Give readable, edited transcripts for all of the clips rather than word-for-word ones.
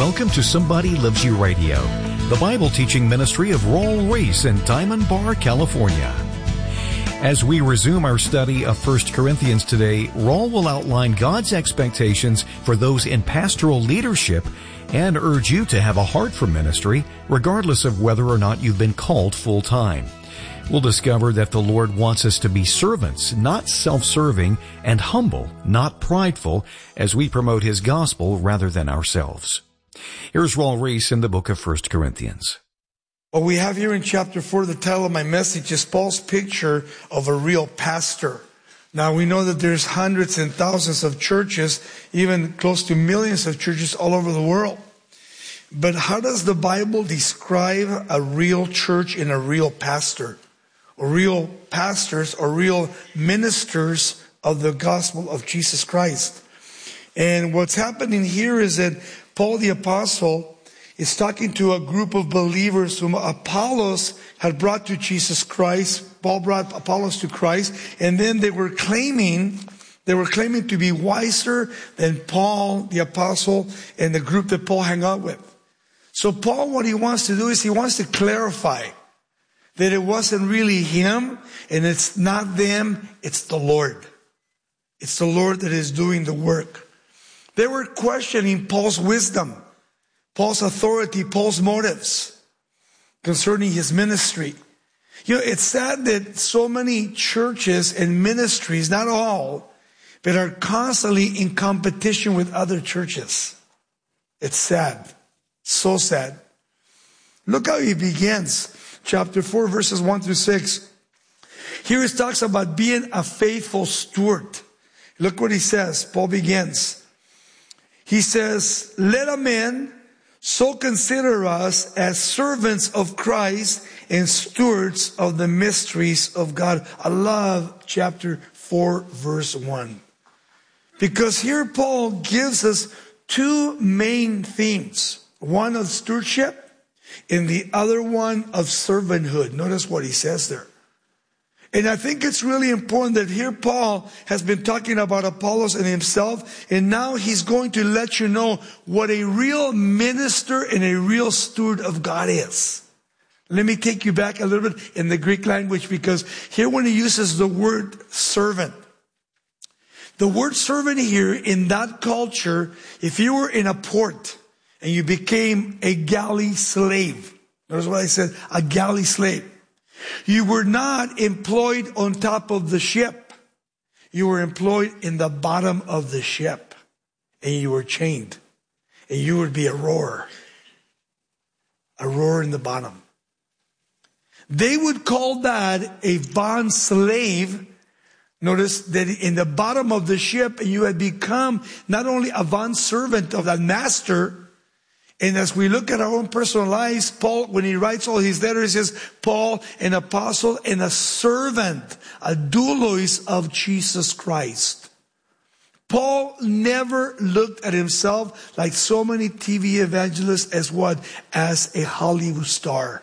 Welcome to Somebody Loves You Radio, the Bible teaching ministry of Raul Ries in Diamond Bar, California. As we resume our study of 1 Corinthians today, Raul will outline God's expectations for those in pastoral leadership and urge you to have a heart for ministry, regardless of whether or not you've been called full-time. We'll discover that the Lord wants us to be servants, not self-serving, and humble, not prideful, as we promote His gospel rather than ourselves. Here's Raul Ries in the book of 1 Corinthians. What we have here in chapter 4, the title of my message is Paul's picture of a real pastor. Now we know that there's hundreds and thousands of churches, even close to millions of churches all over the world. But how does the Bible describe a real church and a real pastor? Or real pastors or real ministers of the gospel of Jesus Christ? And what's happening here is that Paul the Apostle is talking to a group of believers whom Apollos had brought to Jesus Christ. Paul brought Apollos to Christ, and then they were claiming to be wiser than Paul the Apostle and the group that Paul hung out with. So Paul, what he wants to do is he wants to clarify that it wasn't really him, and it's not them, it's the Lord. It's the Lord that is doing the work. They were questioning Paul's wisdom, Paul's authority, Paul's motives concerning his ministry. You know, it's sad that so many churches and ministries, not all, but are constantly in competition with other churches. It's sad. So sad. Look how he begins. Chapter 4, verses 1 through 6. Here he talks about being a faithful steward. Look what he says. Paul begins. He says, let a man so consider us as servants of Christ and stewards of the mysteries of God. I love chapter 4, verse 1. Because here Paul gives us two main themes. One of stewardship and the other one of servanthood. Notice what he says there. And I think it's really important that here Paul has been talking about Apollos and himself, and now he's going to let you know what a real minister and a real steward of God is. Let me take you back a little bit in the Greek language, because here when he uses the word servant, the word servant here in that culture, if you were in a port and you became a galley slave, notice what I said, a galley slave. You were not employed on top of the ship. You were employed in the bottom of the ship. And you were chained. And you would be a rower. A rower in the bottom. They would call that a bond slave. Notice that in the bottom of the ship, you had become not only a bond servant of that master. And as we look at our own personal lives, Paul, when he writes all his letters, he says, Paul, an apostle and a servant, a doulos of Jesus Christ. Paul never looked at himself like so many TV evangelists as what? As a Hollywood star.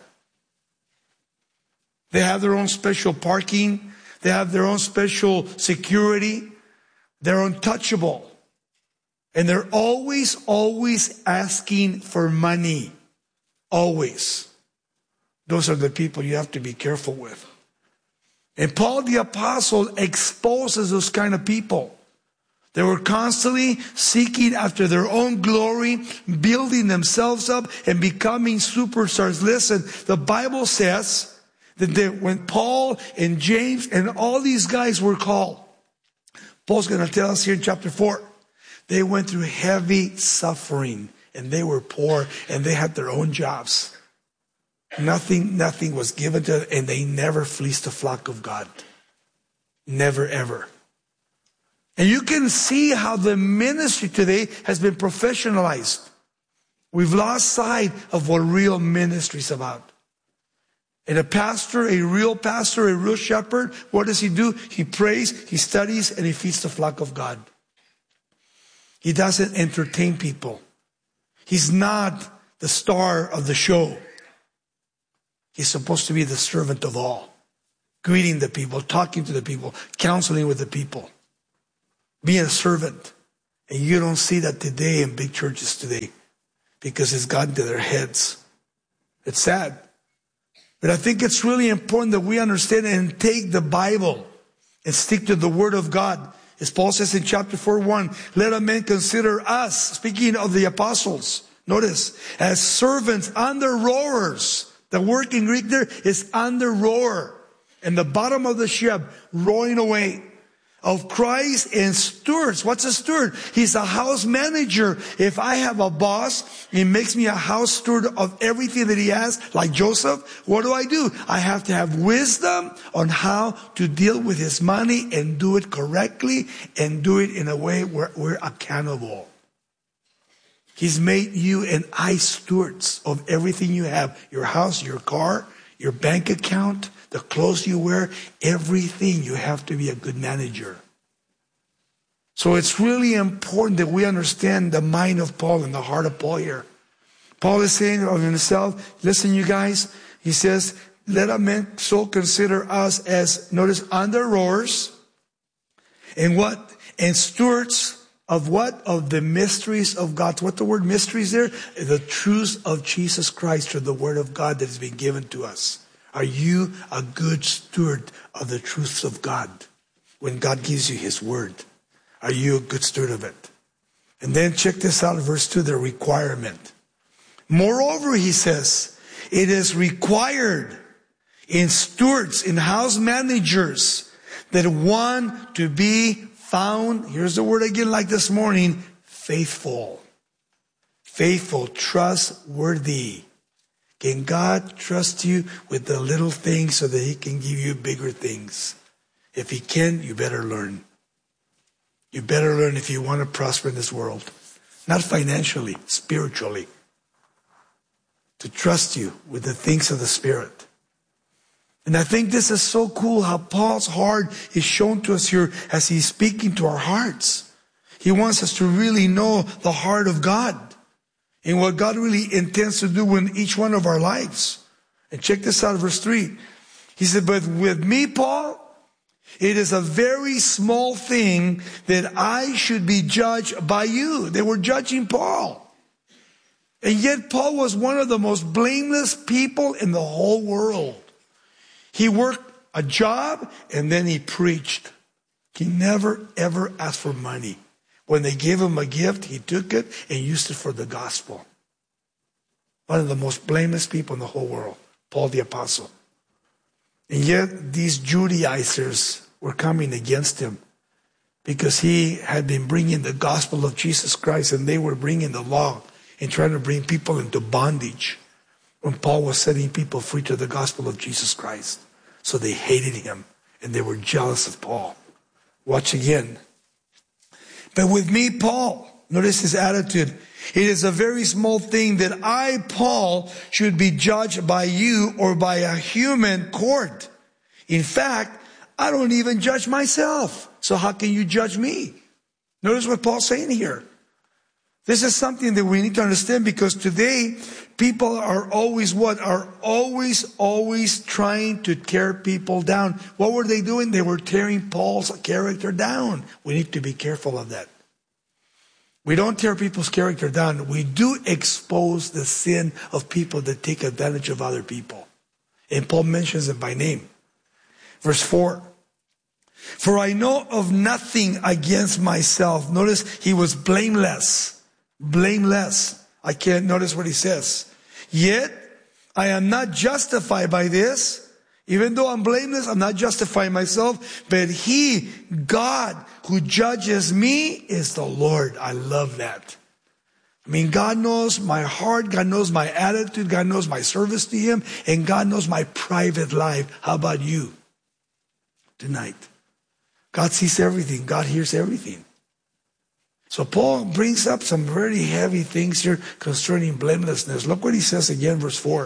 They have their own special parking. They have their own special security. They're untouchable. And they're always asking for money. Always. Those are the people you have to be careful with. And Paul the Apostle exposes those kind of people. They were constantly seeking after their own glory, building themselves up and becoming superstars. Listen, the Bible says that when Paul and James and all these guys were called, Paul's going to tell us here in chapter 4, they went through heavy suffering, and they were poor, and they had their own jobs. Nothing was given to them, and they never fleeced a flock of God. Never, ever. And you can see how the ministry today has been professionalized. We've lost sight of what real ministry is about. And a pastor, a real shepherd, what does he do? He prays, he studies, and he feeds the flock of God. He doesn't entertain people. He's not the star of the show. He's supposed to be the servant of all. Greeting the people, talking to the people, counseling with the people. Being a servant. And you don't see that today in big churches today. because it's gotten to their heads. It's sad. But I think it's really important that we understand and take the Bible and stick to the Word of God. As Paul says in chapter 4:1, let a man consider us, speaking of the apostles, notice, as servants under rowers. The word in Greek there is under rower. And the bottom of the ship, rowing away. Of Christ and stewards. What's a steward? He's a house manager. If I have a boss, he makes me a house steward of everything that he has, like Joseph. What do? I have to have wisdom on how to deal with his money and do it correctly and do it in a way where we're accountable. He's made you and I stewards of everything you have. Your house, your car, your bank account, the clothes you wear, everything. You have to be a good manager. So it's really important that we understand the mind of Paul and the heart of Paul here. Paul is saying of himself, listen you guys, he says, let a man so consider us as, notice, under rowers, and what? And stewards of what? Of the mysteries of God. What the word mysteries there? The truths of Jesus Christ, through the word of God that has been given to us. Are you a good steward of the truths of God? When God gives you his word, are you a good steward of it? And then check this out, verse 2, the requirement. Moreover, he says, it is required in stewards, in house managers, that one to be found, here's the word again like this morning, faithful. Faithful, trustworthy. Can God trust you with the little things so that he can give you bigger things? If he can, you better learn. You better learn if you want to prosper in this world. Not financially, spiritually. To trust you with the things of the Spirit. And I think this is so cool how Paul's heart is shown to us here as he's speaking to our hearts. He wants us to really know the heart of God. And what God really intends to do in each one of our lives. And check this out, verse 3. He said, but with me, Paul, it is a very small thing that I should be judged by you. They were judging Paul. And yet Paul was one of the most blameless people in the whole world. He worked a job and then he preached. He never ever asked for money. When they gave him a gift, he took it and used it for the gospel. One of the most blameless people in the whole world, Paul the Apostle. And yet these Judaizers were coming against him because he had been bringing the gospel of Jesus Christ and they were bringing the law and trying to bring people into bondage when Paul was setting people free to the gospel of Jesus Christ. So they hated him and they were jealous of Paul. Watch again. But with me, Paul, notice his attitude. It is a very small thing that I, Paul, should be judged by you or by a human court. In fact, I don't even judge myself. So how can you judge me? Notice what Paul's saying here. This is something that we need to understand because today people are always what? Are always trying to tear people down. What were they doing? They were tearing Paul's character down. We need to be careful of that. We don't tear people's character down. We do expose the sin of people that take advantage of other people. And Paul mentions it by name. Verse 4. For I know of nothing against myself. Notice he was blameless. Blameless. I can't notice what he says. Yet I am not justified by this. Even though I'm blameless, I'm not justifying myself. But he, God, who judges me is the Lord. I love that. I mean, God knows my heart. God knows my attitude. God knows my service to him. And God knows my private life. How about you tonight? God sees everything. God hears everything. So Paul brings up some very heavy things here concerning blamelessness. Look what he says again, verse 4.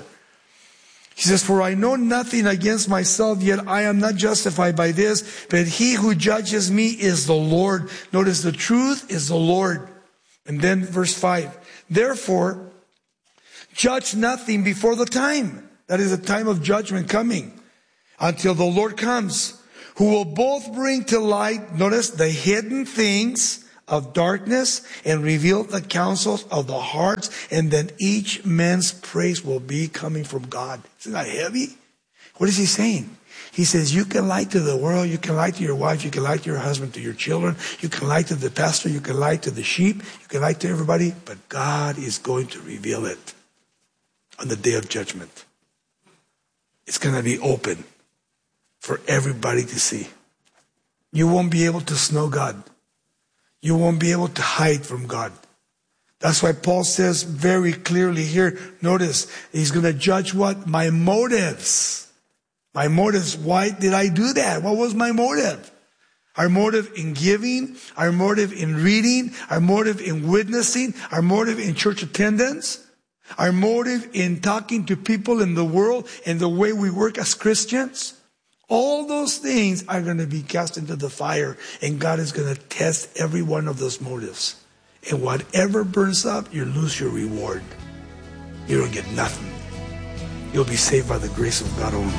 He says, for I know nothing against myself, yet I am not justified by this, but he who judges me is the Lord. Notice the truth is the Lord. And then verse 5. Therefore, judge nothing before the time. That is the time of judgment coming. Until the Lord comes, who will both bring to light, notice, the hidden things of darkness and reveal the counsels of the hearts, and then each man's praise will be coming from God. Isn't that heavy? What is he saying? He says, you can lie to the world, you can lie to your wife, you can lie to your husband, to your children, you can lie to the pastor, you can lie to the sheep, you can lie to everybody, but God is going to reveal it on the day of judgment. It's going to be open for everybody to see. You won't be able to snow God. You won't be able to hide from God. That's why Paul says very clearly here, notice, he's going to judge what? My motives. My motives. Why did I do that? What was my motive? Our motive in giving, our motive in reading, our motive in witnessing, our motive in church attendance, our motive in talking to people in the world and the way we work as Christians. All those things are going to be cast into the fire, and God is going to test every one of those motives. And whatever burns up, you lose your reward. You don't get nothing. You'll be saved by the grace of God only.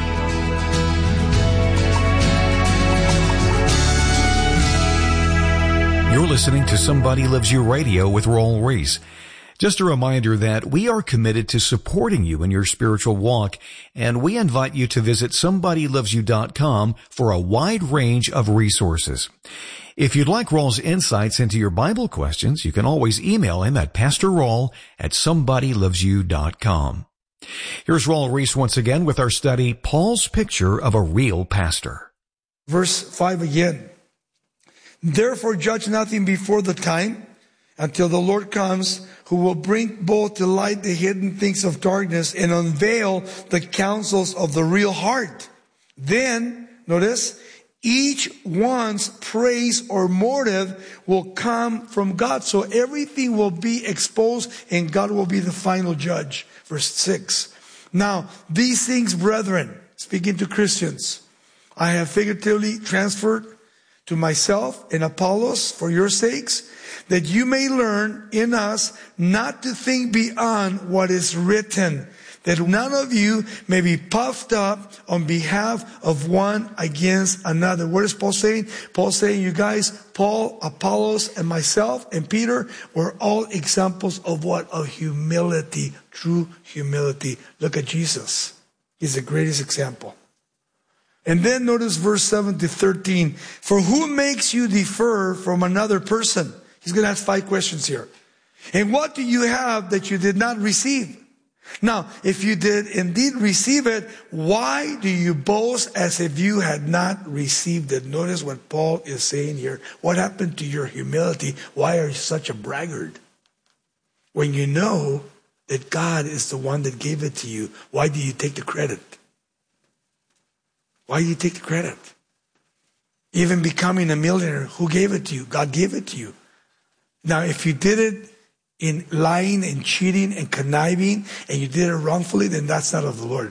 You're listening to Somebody Loves You Radio with Raul Ries. Just a reminder that we are committed to supporting you in your spiritual walk, and we invite you to visit somebodylovesyou.com for a wide range of resources. If you'd like Raul's insights into your Bible questions, you can always email him at pastorraul@somebodylovesyou.com. Here's Raul Ries once again with our study, Paul's Picture of a Real Pastor. Verse 5 again. Therefore judge nothing before the time, until the Lord comes, who will bring both to light the hidden things of darkness and unveil the counsels of the real heart. Then, notice, each one's praise or motive will come from God. So everything will be exposed and God will be the final judge. Verse 6. Now, these things, brethren, speaking to Christians, I have figuratively transferred to myself and Apollos for your sakes, that you may learn in us not to think beyond what is written, that none of you may be puffed up on behalf of one against another. What is Paul saying? Paul's saying, you guys, Paul, Apollos, and myself, and Peter were all examples of what? Of humility, true humility. Look at Jesus. He's the greatest example. And then notice verse 7 to 13. For who makes you differ from another person? He's going to ask 5 questions here. And what do you have that you did not receive? Now, if you did indeed receive it, why do you boast as if you had not received it? Notice what Paul is saying here. What happened to your humility? Why are you such a braggart? When you know that God is the one that gave it to you, why do you take the credit? Why do you take the credit? Even becoming a millionaire, who gave it to you? God gave it to you. Now, if you did it in lying and cheating and conniving, and you did it wrongfully, then that's not of the Lord.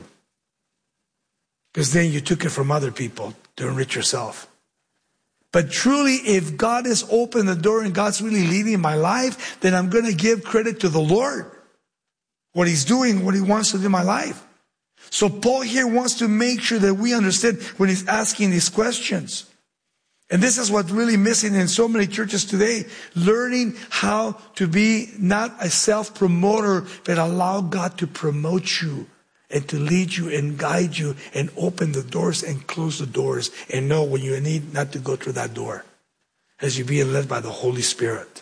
Because then you took it from other people to enrich yourself. But truly, if God has opened the door and God's really leading my life, then I'm going to give credit to the Lord. What He's doing, what He wants to do in my life. So Paul here wants to make sure that we understand when he's asking these questions. And this is what's really missing in so many churches today. Learning how to be not a self-promoter, but allow God to promote you and to lead you and guide you and open the doors and close the doors and know when you need not to go through that door as you're being led by the Holy Spirit.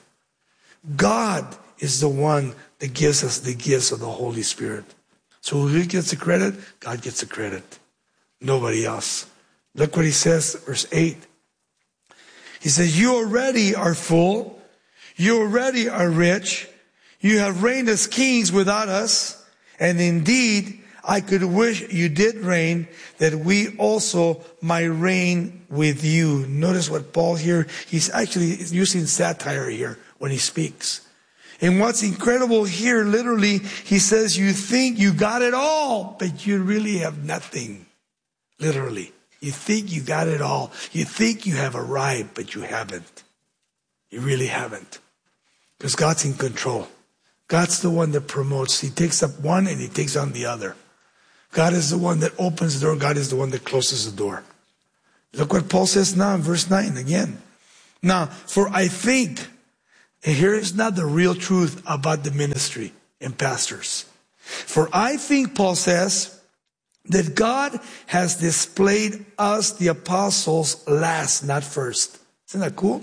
God is the one that gives us the gifts of the Holy Spirit. So who gets the credit? God gets the credit. Nobody else. Look what he says, verse 8. He says, you already are full. You already are rich. You have reigned as kings without us. And indeed, I could wish you did reign, that we also might reign with you. Notice what Paul here, he's actually using satire here when he speaks. And what's incredible here, literally, he says, you think you got it all, but you really have nothing. Literally. You think you got it all. You think you have arrived, but you haven't. You really haven't. Because God's in control. God's the one that promotes. He takes up one and He takes on the other. God is the one that opens the door. God is the one that closes the door. Look what Paul says now in verse 9 again. Now, for I think, and here is not the real truth about the ministry and pastors. For I think, Paul says, that God has displayed us, the apostles, last, not first. Isn't that cool?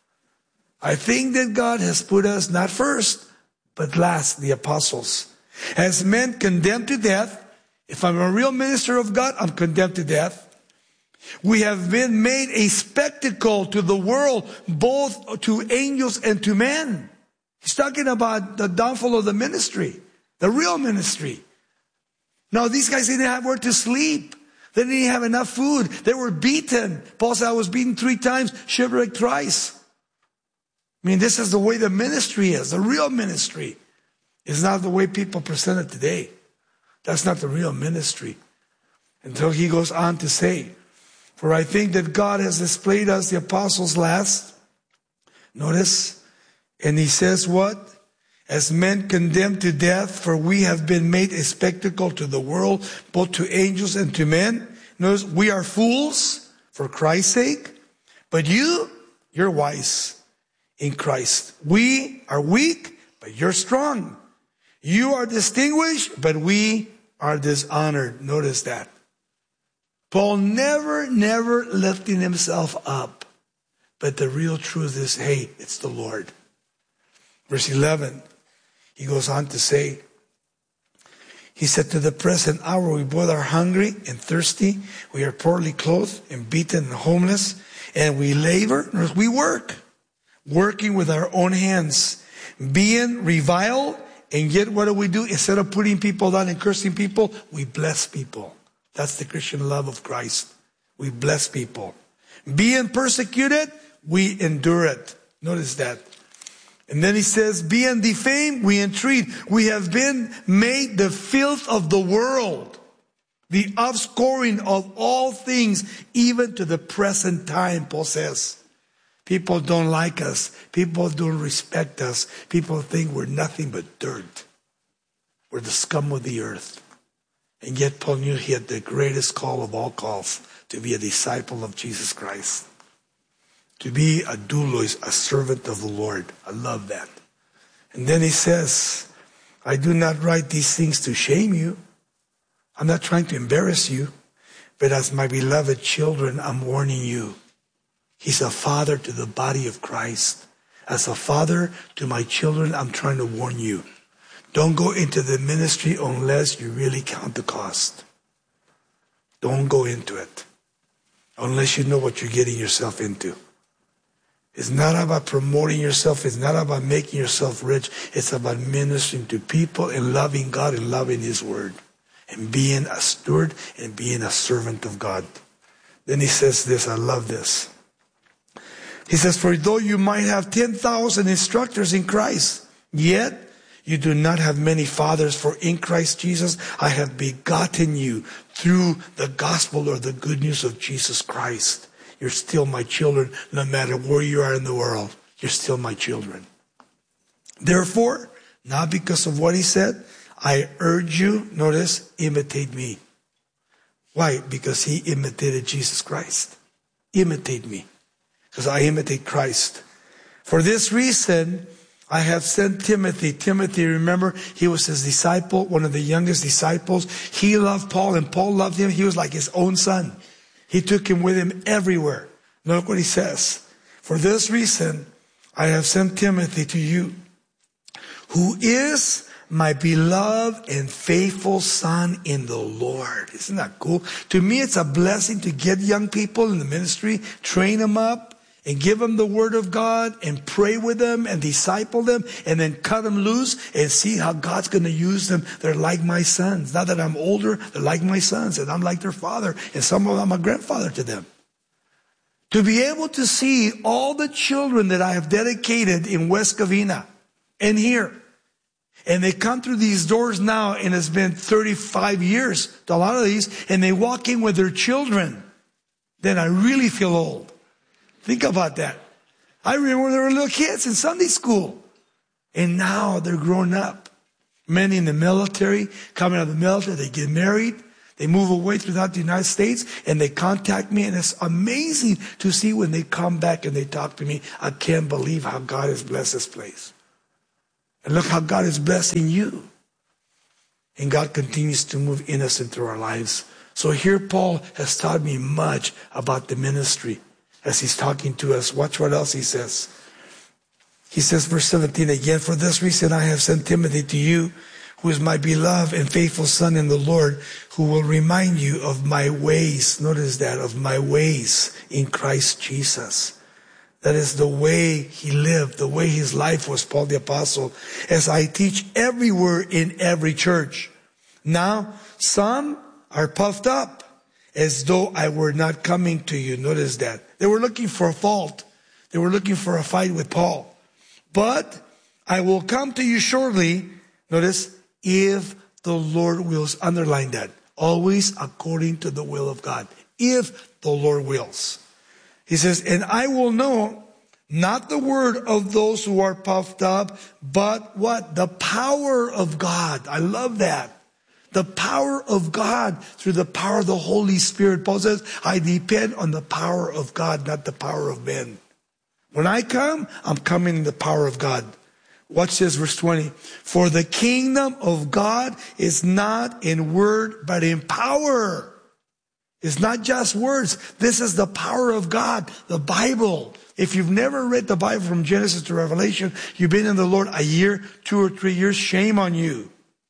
I think that God has put us not first, but last, the apostles. As men condemned to death, if I'm a real minister of God, I'm condemned to death. We have been made a spectacle to the world, both to angels and to men. He's talking about the downfall of the ministry, the real ministry. Now, these guys didn't have where to sleep. They didn't have enough food. They were beaten. Paul said, I was beaten 3 times, shipwrecked thrice. I mean, this is the way the ministry is, the real ministry. It's not the way people present it today. That's not the real ministry. Until he goes on to say, for I think that God has displayed us, the apostles, last. Notice, and he says what? As men condemned to death, for we have been made a spectacle to the world, both to angels and to men. Notice, we are fools for Christ's sake, but you're wise in Christ. We are weak, but you're strong. You are distinguished, but we are dishonored. Notice that. Paul never lifting himself up. But the real truth is, hey, it's the Lord. Verse 11, he goes on to say, he said, to the present hour we both are hungry and thirsty. We are poorly clothed and beaten and homeless. And we labor, we work. Working with our own hands. Being reviled. And yet what do? Instead of putting people down and cursing people, we bless people. That's the Christian love of Christ. We bless people. Being persecuted, we endure it. Notice that. And then he says, being defamed, we entreat. We have been made the filth of the world. The offscoring of all things, even to the present time, Paul says. People don't like us. People don't respect us. People think we're nothing but dirt. We're the scum of the earth. And yet Paul knew he had the greatest call of all calls, to be a disciple of Jesus Christ. To be a doulos, a servant of the Lord. I love that. And then he says, I do not write these things to shame you. I'm not trying to embarrass you. But as my beloved children, I'm warning you. He's a father to the body of Christ. As a father to my children, I'm trying to warn you. Don't go into the ministry unless you really count the cost. Don't go into it unless you know what you're getting yourself into. It's not about promoting yourself. It's not about making yourself rich. It's about ministering to people and loving God and loving His Word. And being a steward and being a servant of God. Then he says this, I love this. He says, for though you might have 10,000 instructors in Christ, yet you do not have many fathers, for in Christ Jesus I have begotten you through the gospel or the good news of Jesus Christ. You're still my children, no matter where you are in the world. You're still my children. Therefore, not because of what he said, I urge you, notice, imitate me. Why? Because he imitated Jesus Christ. Imitate me. Because I imitate Christ. For this reason, I have sent Timothy. Timothy, remember, he was his disciple, one of the youngest disciples. He loved Paul and Paul loved him. He was like his own son. He took him with him everywhere. Look what he says. For this reason, I have sent Timothy to you, who is my beloved and faithful son in the Lord. Isn't that cool? To me, it's a blessing to get young people in the ministry, train them up, and give them the Word of God, and pray with them, and disciple them, and then cut them loose, and see how God's going to use them. They're like my sons. Now that I'm older, they're like my sons, and I'm like their father, and some of them I'm a grandfather to them. To be able to see all the children that I have dedicated in West Covina, and here, and they come through these doors now, and it's been 35 years to a lot of these, and they walk in with their children, then I really feel old. Think about that. I remember when they were little kids in Sunday school. And now they're grown up. Many in the military, coming out of the military, they get married. They move away throughout the United States and they contact me, and it's amazing to see when they come back and they talk to me. I can't believe how God has blessed this place. And look how God is blessing you. And God continues to move in us and through our lives. So here Paul has taught me much about the ministry as he's talking to us. Watch what else he says. He says, verse 17 again, for this reason I have sent Timothy to you, who is my beloved and faithful son in the Lord, who will remind you of my ways. Notice that, of my ways in Christ Jesus. That is the way he lived, the way his life was, Paul the Apostle, as I teach everywhere in every church. Now, some are puffed up as though I were not coming to you. Notice that. They were looking for a fault. They were looking for a fight with Paul. But I will come to you shortly. Notice, if the Lord wills. Underline that. Always according to the will of God. If the Lord wills. He says, and I will know not the word of those who are puffed up, but what? The power of God. I love that. The power of God through the power of the Holy Spirit. Paul says, I depend on the power of God, not the power of men. When I come, I'm coming in the power of God. Watch this, verse 20. For the kingdom of God is not in word, but in power. It's not just words. This is the power of God, the Bible. If you've never read the Bible from Genesis to Revelation, you've been in the Lord a year, 2 or 3 years, shame on you.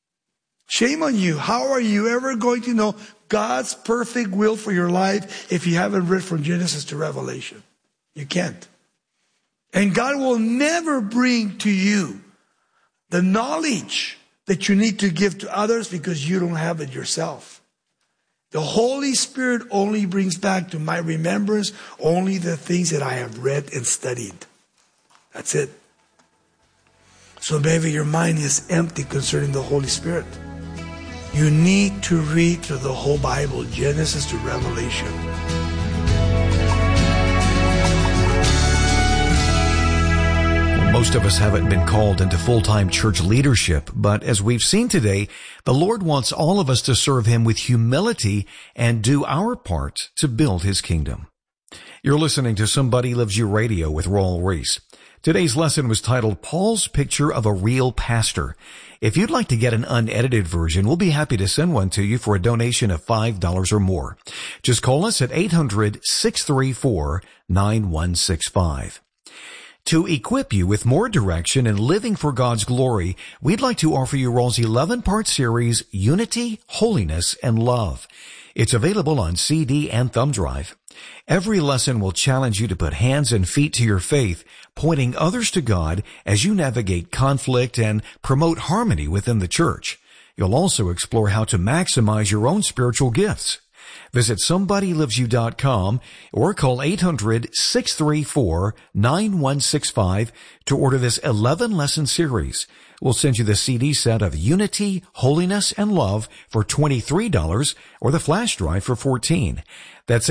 Shame on you. How are you ever going to know God's perfect will for your life if you haven't read from Genesis to Revelation? You can't. And God will never bring to you the knowledge that you need to give to others because you don't have it yourself. The Holy Spirit only brings back to my remembrance only the things that I have read and studied. That's it. So maybe your mind is empty concerning the Holy Spirit. You need to read through the whole Bible, Genesis to Revelation. Most of us haven't been called into full-time church leadership, but as we've seen today, the Lord wants all of us to serve Him with humility and do our part to build His kingdom. You're listening to Somebody Loves You Radio with Raul Ries. Today's lesson was titled, Paul's Picture of a Real Pastor. If you'd like to get an unedited version, we'll be happy to send one to you for a donation of $5 or more. Just call us at 800-634-9165. To equip you with more direction in living for God's glory, we'd like to offer you Raul's 11-part series, Unity, Holiness, and Love. It's available on CD and thumb drive. Every lesson will challenge you to put hands and feet to your faith, pointing others to God as you navigate conflict and promote harmony within the church. You'll also explore how to maximize your own spiritual gifts. Visit SomebodyLovesYou.com or call 800-634-9165 to order this 11-lesson series. We'll send you the CD set of Unity, Holiness, and Love for $23 or the flash drive for $14. That's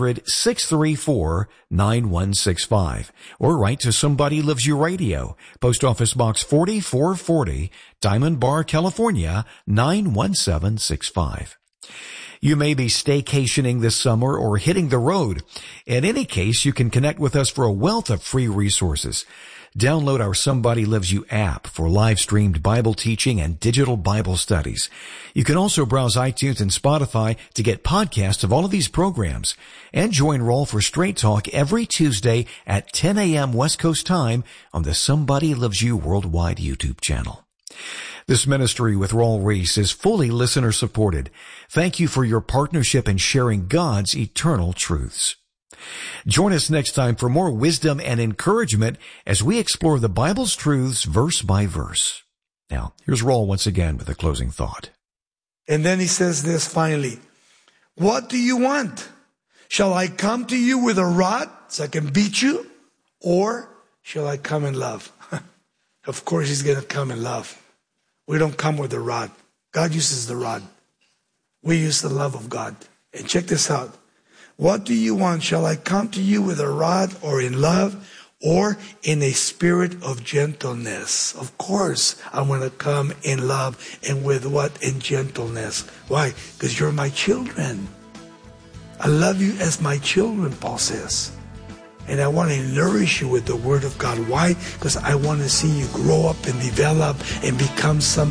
800-634-9165. Or write to Somebody Loves You Radio, Post Office Box 4440, Diamond Bar, California, 91765. You may be staycationing this summer or hitting the road. In any case, you can connect with us for a wealth of free resources. Download our Somebody Loves You app for live-streamed Bible teaching and digital Bible studies. You can also browse iTunes and Spotify to get podcasts of all of these programs. And join Raul for Straight Talk every Tuesday at 10 a.m. West Coast time on the Somebody Loves You Worldwide YouTube channel. This ministry with Raul Ries is fully listener-supported. Thank you for your partnership in sharing God's eternal truths. Join us next time for more wisdom and encouragement as we explore the Bible's truths verse by verse. Now, here's Raul once again with a closing thought. And then he says this finally. What do you want? Shall I come to you with a rod so I can beat you? Or shall I come in love? Of course he's going to come in love. We don't come with a rod. God uses the rod. We use the love of God. And check this out. What do you want? Shall I come to you with a rod or in love? or in a spirit of gentleness. Of course, I want to come in love and with what? In gentleness. Why? Because you're my children. I love you as my children, Paul says. And I want to nourish you with the Word of God. Why? Because I want to see you grow up and develop and become